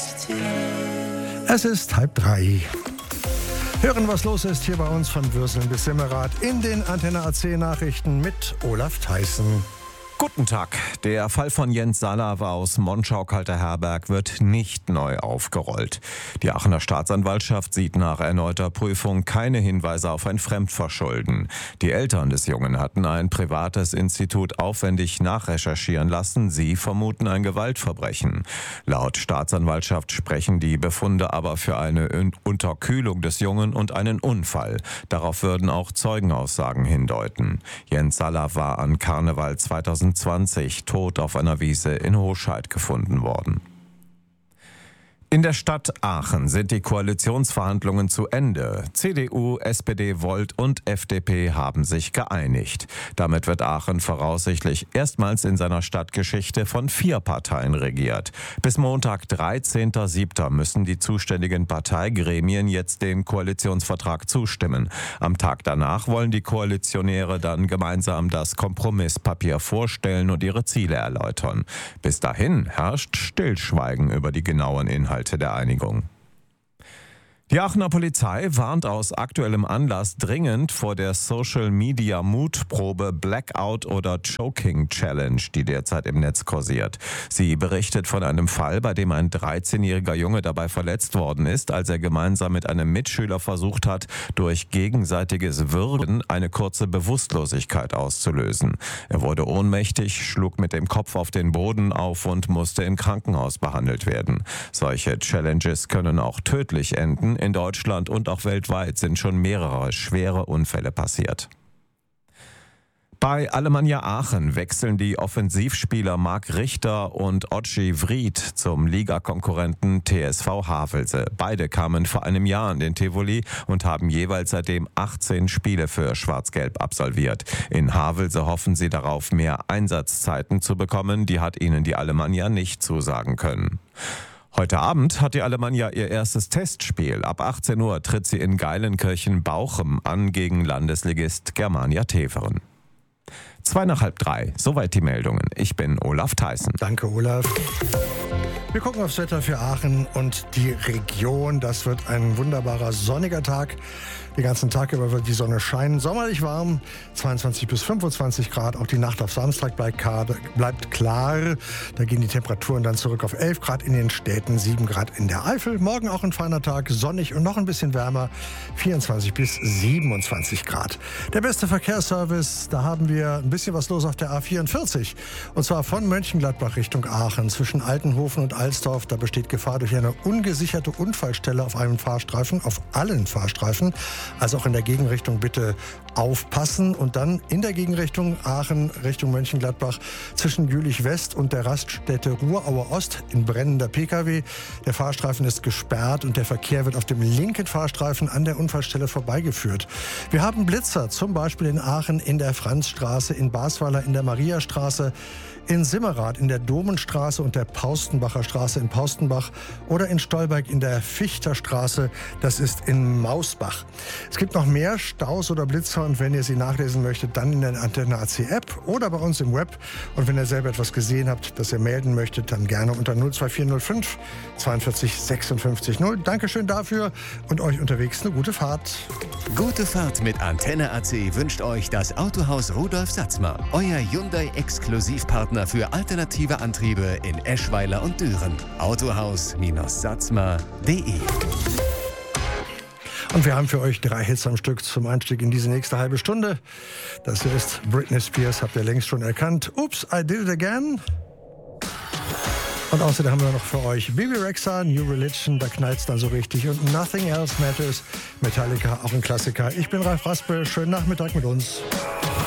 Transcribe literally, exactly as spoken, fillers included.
Es ist halb drei. Hören, was los ist hier bei uns von Würseln bis Simmerath in den Antenne A C Nachrichten mit Olaf Theissen. Guten Tag. Der Fall von Jens Salawa aus Monschau-Kalterherberg wird nicht neu aufgerollt. Die Aachener Staatsanwaltschaft sieht nach erneuter Prüfung keine Hinweise auf ein Fremdverschulden. Die Eltern des Jungen hatten ein privates Institut aufwendig nachrecherchieren lassen. Sie vermuten ein Gewaltverbrechen. Laut Staatsanwaltschaft sprechen die Befunde aber für eine Unterkühlung des Jungen und einen Unfall. Darauf würden auch Zeugenaussagen hindeuten. Jens Salawa war an Karneval zweitausendzwanzig tot auf einer Wiese in Hoscheid gefunden worden. In der Stadt Aachen sind die Koalitionsverhandlungen zu Ende. C D U, S P D, Volt und F D P haben sich geeinigt. Damit wird Aachen voraussichtlich erstmals in seiner Stadtgeschichte von vier Parteien regiert. Bis Montag, dreizehnten siebten müssen die zuständigen Parteigremien jetzt dem Koalitionsvertrag zustimmen. Am Tag danach wollen die Koalitionäre dann gemeinsam das Kompromisspapier vorstellen und ihre Ziele erläutern. Bis dahin herrscht Stillschweigen über die genauen Inhalte der Einigung. Die Aachener Polizei warnt aus aktuellem Anlass dringend vor der Social-Media-Mutprobe Blackout oder Choking Challenge, die derzeit im Netz kursiert. Sie berichtet von einem Fall, bei dem ein dreizehnjähriger Junge dabei verletzt worden ist, als er gemeinsam mit einem Mitschüler versucht hat, durch gegenseitiges Würgen eine kurze Bewusstlosigkeit auszulösen. Er wurde ohnmächtig, schlug mit dem Kopf auf den Boden auf und musste im Krankenhaus behandelt werden. Solche Challenges können auch tödlich enden. In Deutschland und auch weltweit sind schon mehrere schwere Unfälle passiert. Bei Alemannia Aachen wechseln die Offensivspieler Marc Richter und Ogi Vried zum Ligakonkurrenten T S V Havelse. Beide kamen vor einem Jahr an den Tivoli und haben jeweils seitdem achtzehn Spiele für Schwarz-Gelb absolviert. In Havelse hoffen sie darauf, mehr Einsatzzeiten zu bekommen. Die hat ihnen die Alemannia nicht zusagen können. Heute Abend hat die Alemannia ihr erstes Testspiel. Ab achtzehn Uhr tritt sie in Geilenkirchen-Bauchem an gegen Landesligist Germania Teveren. Zwei nach halb drei, soweit die Meldungen. Ich bin Olaf Theissen. Danke, Olaf. Wir gucken aufs Wetter für Aachen und die Region. Das wird ein wunderbarer sonniger Tag. Den ganzen Tag über wird die Sonne scheinen. Sommerlich warm, zweiundzwanzig bis fünfundzwanzig Grad. Auch die Nacht auf Samstag bleibt klar. Da gehen die Temperaturen dann zurück auf elf Grad in den Städten, sieben Grad in der Eifel. Morgen auch ein feiner Tag, sonnig und noch ein bisschen wärmer, vierundzwanzig bis siebenundzwanzig Grad. Der beste Verkehrsservice, da haben wir ein bisschen was los auf der A vierundvierzig. Und zwar von Mönchengladbach Richtung Aachen zwischen Altenhofen und Alsdorf. Da besteht Gefahr durch eine ungesicherte Unfallstelle auf einem Fahrstreifen, auf allen Fahrstreifen. Also auch in der Gegenrichtung bitte aufpassen. Und dann in der Gegenrichtung Aachen Richtung Mönchengladbach zwischen Jülich West und der Raststätte Ruhrauer Ost in brennender Pkw. Der Fahrstreifen ist gesperrt und der Verkehr wird auf dem linken Fahrstreifen an der Unfallstelle vorbeigeführt. Wir haben Blitzer, zum Beispiel in Aachen in der Franzstraße, in Basweiler in der Mariastraße, in Simmerath in der Domenstraße und der Paustenbacher Straße in Paustenbach oder in Stolberg in der Fichterstraße, das ist in Mausbach. Es gibt noch mehr Staus oder Blitzer und wenn ihr sie nachlesen möchtet, dann in der Antenne A C App oder bei uns im Web. Und wenn ihr selber etwas gesehen habt, das ihr melden möchtet, dann gerne unter null zwei vier null fünf zweiundvierzig sechsundfünfzig null. Dankeschön dafür und euch unterwegs eine gute Fahrt. Gute Fahrt mit Antenne A C wünscht euch das Autohaus Rudolf Satzmer, euer Hyundai-Exklusivpartner für alternative Antriebe in Eschweiler und Düren. Autohaus Satzmer punkt de. Und wir haben für euch drei Hits am Stück zum Einstieg in diese nächste halbe Stunde. Das hier ist Britney Spears, habt ihr längst schon erkannt. Oops, I did it again. Und außerdem haben wir noch für euch Bibi Rexha, New Religion, da knallt's dann so richtig. Und Nothing Else Matters, Metallica, auch ein Klassiker. Ich bin Ralf Raspel, schönen Nachmittag mit uns.